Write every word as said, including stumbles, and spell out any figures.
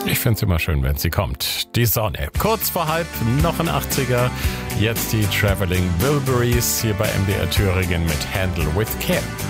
Ich finde es immer schön, wenn sie kommt. Die Sonne. Kurz vor halb noch ein achtziger. Jetzt die Traveling Wilburys hier bei M D R Thüringen mit Handle with Care.